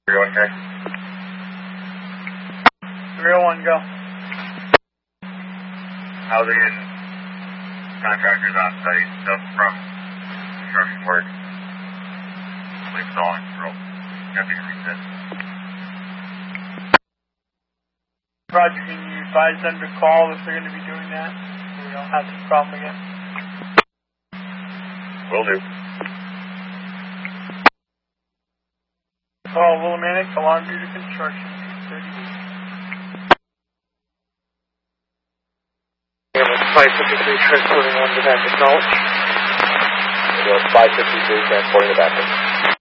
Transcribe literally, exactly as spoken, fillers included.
three oh one, okay. three oh one, go. Housing and contractors on site, stuff from construction work. Leave it all in control. Nothing reset. Roger, can you advise them to call if they're going to be doing that? So we don't have this problem again. Will do. Call Willimantic, alarm due to construction. five fifty-three transporting one to back to knowledge. five fifty-three transporting the back.